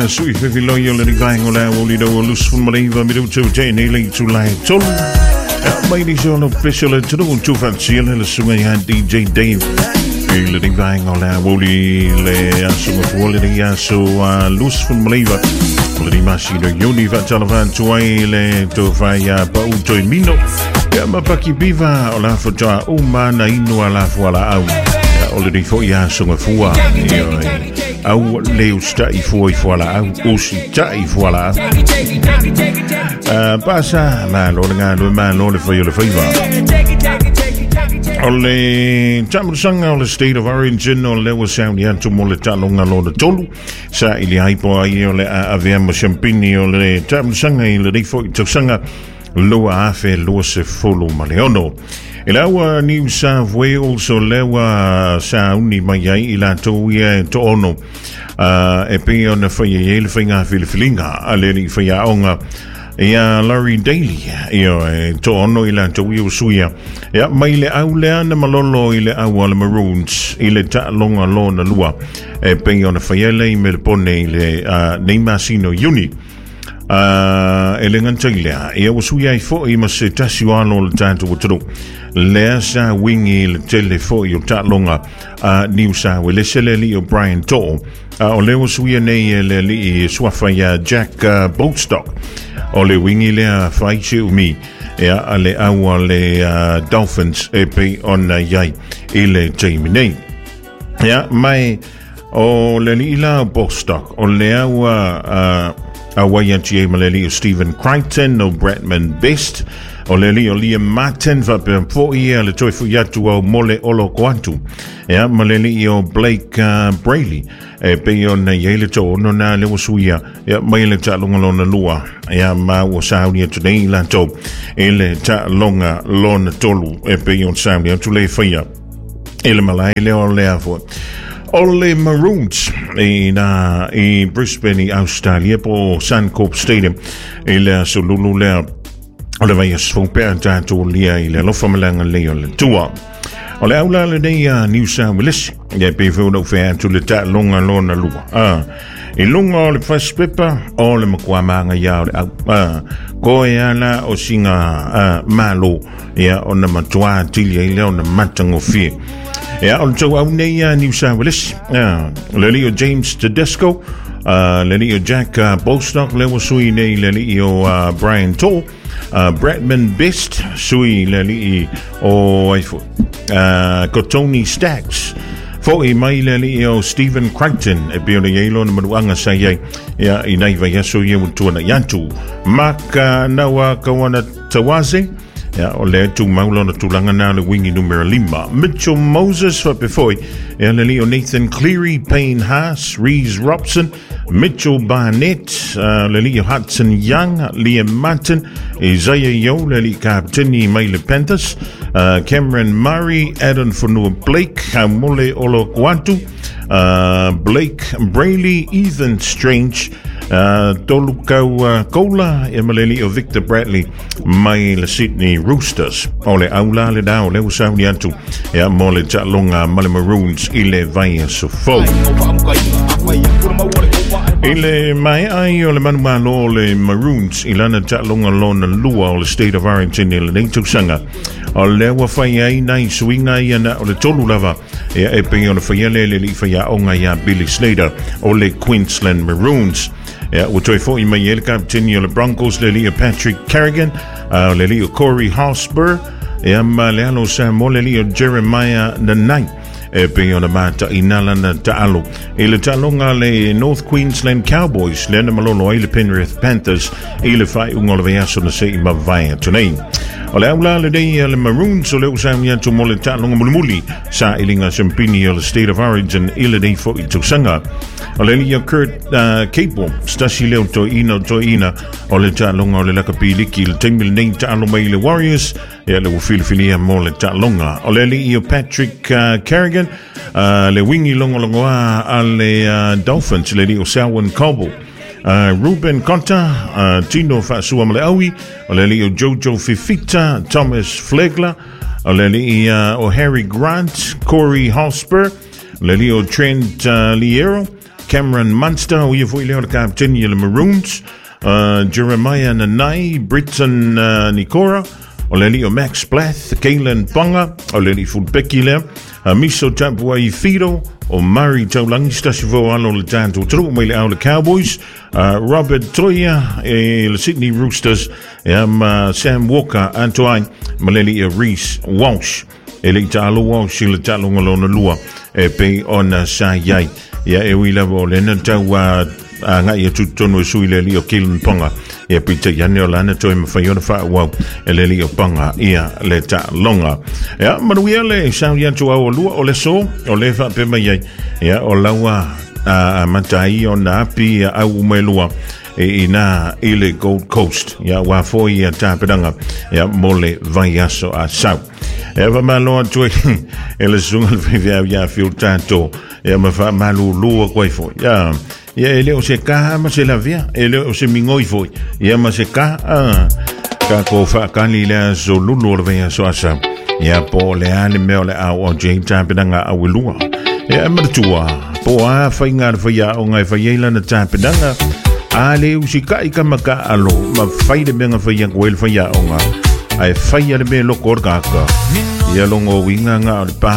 sui fefiloio le rivaingo la ulido lus fun maliva mi tu jane le tu lai tol mai di sono official tu fancy le sunga ya DJ Dave le rivaingo la uli le asuma fuole di aso lus fun maliva le rimasi do yoni va talavan tu le to faya pa uto mino ya ma paki biva ola foto umana inu ala fuala au already for ya sunga fua au leu stai foi fuala au usi tai fuala pasa ma lo nga lo ma lo le foi le fiva ole chamsanga ole state of origin ole was sound ya to mole talonga lo de tolu sa ili aipo ai ole avemo champigni ole chamsanga ile foi tsanga lo afe lo se folo maleono Ilawa New South Wales o lewa sa uni mai ai ila to ia to ono e pe ona foi ele finga filifilinga aleni foi onga ia Larry Daly io to ono ila to io suia ia mai le aule ana malolo ile awal Maroons ile ta longa lona lua e pe ona foi ele me pone ile Neimasino Uni elengantailea ia usuia I fo I mas tasiwano le tanto wotro le sa wingi le telefo I ta longa New South Wales le li o Brian To o le usuia nei le li swafa ya Jack Boatstock o le wingi le faiche umi ia ale awa le Dolphins e pe ona yai ile Jamie ia mai o le li la Boatstock o le awa Awayanti Maleli o Stephen Crichton o Bretman Best o Leli o Liam Martin va per 4 year le toifu yatu o mole olo quantu Maleli o Blake Brayley pe on yele to no na le suia mai le ta longa lona lua ma o saudi today la to ele ta longa lona tolu pe on saudi to le fia ele malai le o le avo Ole Maroons in Brisbane, Australia, po Suncorp Stadium. Il solulu le ole vai sfumperta to lia ile lo famalanga le ole tua. Ole aula le dei New South Wales. Ya pe no fair to le ta longa lona lua. E longa le fast pepper ole makwamanga ya ko ya la o singa malo ya ona matwa tilia ile ona matango fi. Ja, on zo ook nee New South Wales. Lelio James Tedesco, Lelio Jack Boatstock, Lewo Sui nee Lelio Brian To, Bretman Best, Sui Lelio Cotoni Stacks. Foi mai Lelio Stephen Crichton, e bio yelo na manuanga sa ye ya inaiva yaso ye mutuna yantu. Maka nawa kawana tawaze. Ja, o le tu maulona tulanga na le wingi numero 5. Mitchell Moses for before. Ja, le Leo Nathan Cleary, Payne Haas, Reese Robson, Mitchell Barnett, le Leo Hudson Young, Liam Martin, Isaiah Yo, le Leo Captaini Maile Panthers, Cameron Murray, Adam Funua Blake, Mole Olo Quantu, Blake Brayley, Ethan Strange, Tolukau Kola, Emaleli o Victor Bradley, mai le Sydney Roosters. Ole aula le dao le usauni atu. Ya mole longa male Maroons ile vai so fo. Ile mai ai o le manu le Maroons ilana longa lona lua o le State of Origin ile netu sanga. O le wa fai ai nai swinga ia o le tolu lava. Ya e pe o le fai le li fai onga ya Billy Slater o le Queensland Maroons. Ja, we foi mai el captain le Broncos le Patrick Carrigan, le Corey Hosper, le Samuel le Jeremiah Nanai. Pe ona mata inala na taalo ile talonga le North Queensland Cowboys le na malolo ile Penrith Panthers ile fai ungolo veaso na sei ma vai tunei ole aula le dei le Maroons ole usamia to mole talonga mulmuli sa ilinga champini le State of Origin ile dei fo to sanga ole le Kurt Capel stasi le to ina ole talonga ole la kapili kil temil nei talo mai le Warriors le ufilfilia mole talonga ole le Patrick Carrigan le wingi longa alle Dolphins le Leo Selwyn Coble Ruben Conta Tino Fasua Maleawi le Leo Jojo Fifita Thomas Flegler le Leo Harry Grant Corey Hosper le Leo Trent Liero Cameron Munster, we have the captain, the Maroons, Jeremiah Nanai, Britton Nikora, Oleli o Max Plath, Kaylan Panga, Oleli Fulpekile, Miso Tapuai Fido, o Murray Taulangi Stasivo Alo le Tanto Tru Mele Au le Cowboys, Robert Toya, le Sydney Roosters, Sam Walker, Antoine, Maleli Reese Walsh, ele Talo Walsh, le Talo Malona Lua, pe on Sayai, ya e wila bo le na tau nga ia tutono sui le li o Kaylan Panga, ia pita yane o lana toi mawhaiona wha wau e le li o Panga ia le ta longa. Ia manuia le sao ia tu au o lua o le so o le wha pe mai ai ia o laua matai o na api au mai lua e ina ile Gold Coast ia wafo ia tāpiranga ia mole vai aso a sau. Ia wa maloa tue e le sunga le whiwhau ia whiu tātou ia mawha malu lua koe fo ia ia ele o se ka ma se la via ele o se mingoi foi ia ma se ka ka ko fa kali le so lulu le via so asa ia po le ale me le au o jeng tapinanga a wilua ia ma tua po a fa inga fa ia o ngai fa yela na tapinanga ale u si ka ika maka alo ma fai de menga fa ia ko el fa ia o nga ai fa ia le me lo kor ka ia longo winga nga pa